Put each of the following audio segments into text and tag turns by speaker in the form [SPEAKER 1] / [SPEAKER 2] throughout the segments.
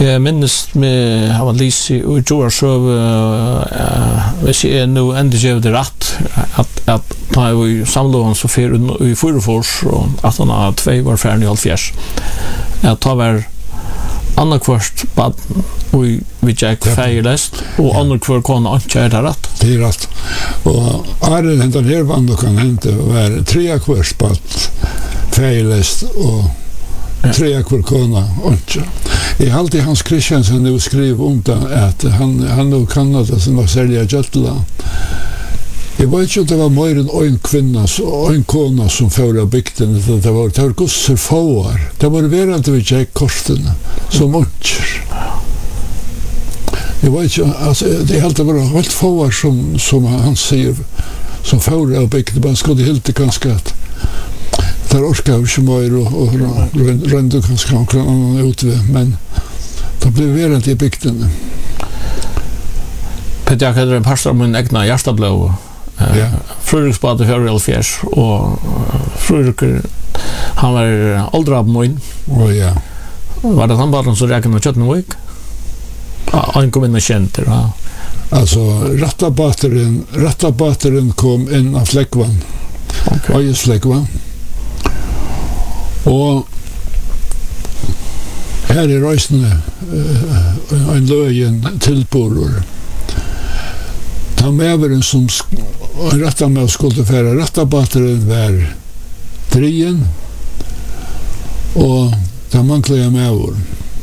[SPEAKER 1] Jag minns med har Lisi och Joar så hvis jag nu ändå gör det rätt att ta vi samlade så för i Furufors och att han har 2 var färdig i halvfjärs. Jag tar väl andra kvart bad vi Jack Fairlest och andra kvart kan inte är det rätt.
[SPEAKER 2] Det är rätt. Och är det den här vann kan inte vara 3 kvart bad Fairlest och 3 kvart kona inte. I alltid Hans Christiansen nu skrev om det att han nu Kanada som var sälja Götla. Jag vet inte det var mer än en kvinna och en kona som förra bygden det var gossar fåar. Det var verande vi Jack Korsten som uncher. Jag vet inte alltså det helt var helt fåar som han säger som förra av bygden man skulle helt ganska att där orkar ju mer och rända ganska annan ut men det blev verande i bygden.
[SPEAKER 1] Peter jag hade en pastor med en egna hjärtablå. Fröriksbad i Fjärrelfjärs och Fröriker han var åldrad moin.
[SPEAKER 2] Ja.
[SPEAKER 1] Var det han bara som räknade med Köttenvik? Ja, han kom in och kände det.
[SPEAKER 2] Alltså rattabateren kom in av Fläckvan. Okej. Fläckvan. Och här i Röjsne en löjen tillboror. Ta med som rätta med skulle färra rattabateren var drien och ta manklade med år.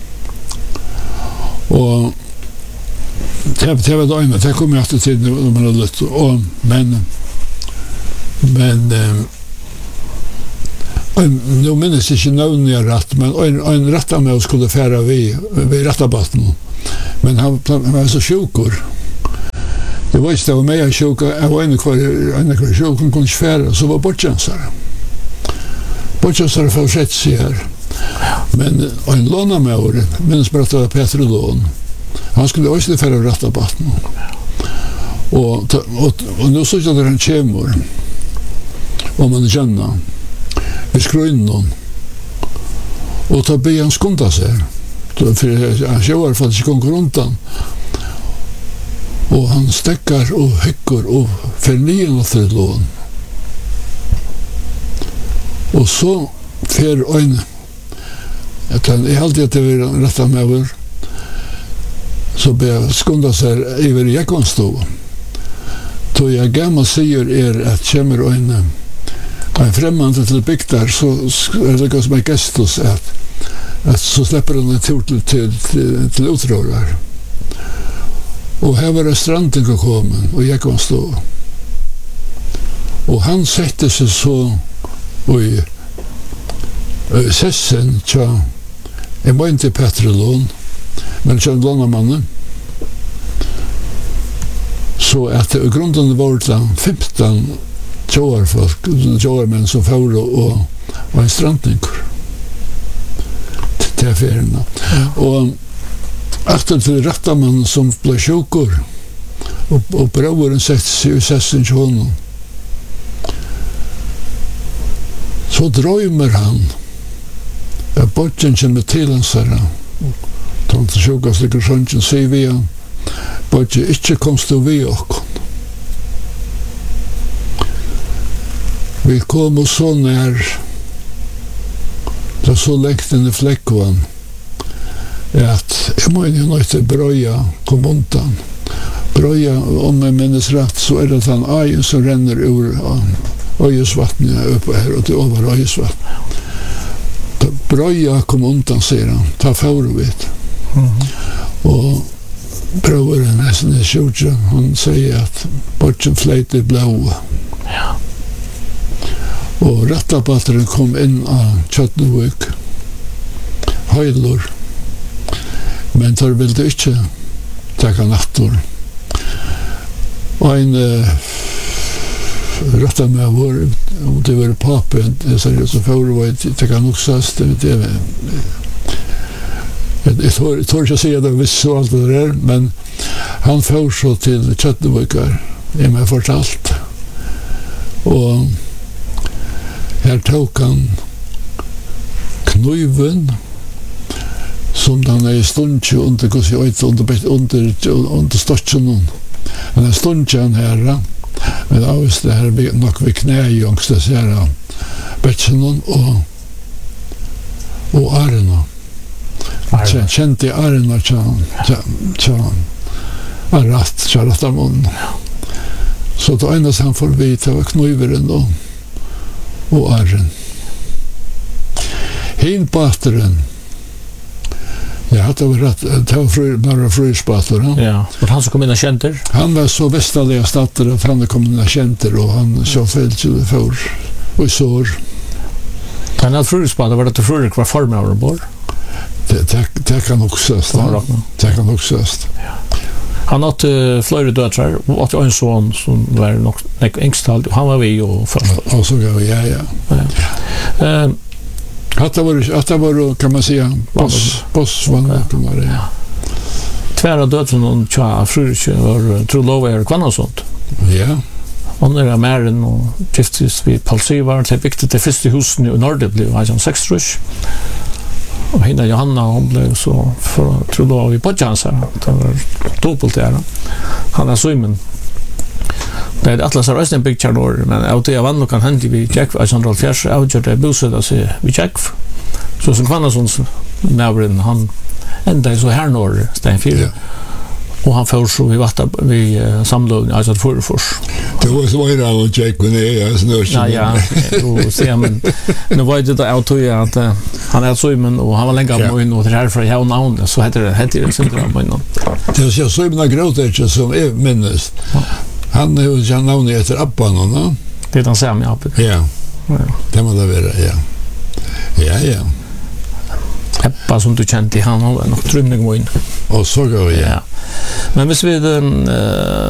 [SPEAKER 2] Och det var då det kom jag alltid till när man hade lött och men nu minns jag inte någon rätt men en rätta med skulle färra vi rattabaten men han var så sjukor. Det var inte var med sjuka jag var en kvar sjukan kunde färra så var bortchansare för sett sig här men en låna med åren minns bara att det var Peter Lån han skulle också färra rattabaten och nu så att han kommer om man känner vi skrönnen och ta be han skunda sig för han kör för att det går runt och han stäckar och häckar och förnyen för lån och så för en jag alltid att det vill rätta med över så be skunda sig över Jakobstov då jag gammal säger att kommer en främmande till bygdar så är det ganska med gestus att så släpper den till utrörare. Och här var stranden kommen och jag kom stå. Och han sätter sig så i sessen tja en var inte Petrolon men tja en lånamannen så att i grunden var det 15 tjoarmän som får och en strandnynkor till affärerna. Och efter till rättaman som blev sjukor och brören sätter sig i sessen till honom så drömmer han att borten kommer till hans herre tant sjukas ligger sjönken säger vi han borten inte komst du vi och vi kom så när det så längt in i Fläckvan att jag må inte nöjt bröja kom undan bröja om jag minns rätt så är det han ajen som ränner ur Öjesvattnet uppe här och till över Öjesvattnet bröja kom undan säger han ta förvet och brören nästan är tjurtjen han säger att bortsen flöjt är blå och rattabateren kom in av Köttenvik höjlor men tar väl det inte tacka nattor och en rätta med vår och det var papen det så så för var det tacka nog så det jag tror jag säger det visst så allt det där men han får så till Köttenvikar är med fortalt och här tog han kniven som han är stund under kus jag under stotchen. Han är stunden här. Men avs det här nog vi knäjungs det ser jag. Betchen och Arno. Kände Arno tjan. Rätt charlatan. Så då ända han får vita vad knöjveren då. Och Arren. Hinpatteren. Ja, det var bara fryspatter.
[SPEAKER 1] Ja, och han som kom in och kände.
[SPEAKER 2] Han var så västaliga stater att han kom in och kände och han så fel till för och sår.
[SPEAKER 1] Han hade fryspatter var det till frörik var formar bor.
[SPEAKER 2] Det kan också stå. Det kan också stå.
[SPEAKER 1] Han hade flera döttrar och en son som var nog ängstal. Han var vi och först.
[SPEAKER 2] Och så går ja. Att det var kan man säga boss var det.
[SPEAKER 1] Tvära dötren och tja fryrkje var trolover kvanna sånt.
[SPEAKER 2] Ja.
[SPEAKER 1] Hon är mären och giftes vid Palsivar till viktigt det första husen i Norge blev han 6 rush. Och hinna Johanna hon blev så för trolover i Podjansa. Det var dubbelt där. Han är Simon. Det är Atlas Rösten picture då men av det vann kan hända vi Jack var sån rolfjärs outgör det bosätta sig vi Jack så som kvanna sån nävren han ända så här norr Stein 4 och han får så vi vattnar vi samlade alltså för
[SPEAKER 2] det var så var det och Jack och det snurr
[SPEAKER 1] ja och se men nu var det där auto att han är så men och han var länge på in och det här för jag namn så heter det syndrom på innan
[SPEAKER 2] det är så ibland gråter som är minst han är ju jag namn heter Abban och
[SPEAKER 1] det är den samma Abban
[SPEAKER 2] ja det måste vara ja
[SPEAKER 1] Peppa som du kände han har nog trumning in
[SPEAKER 2] och så går ja
[SPEAKER 1] men hvis vi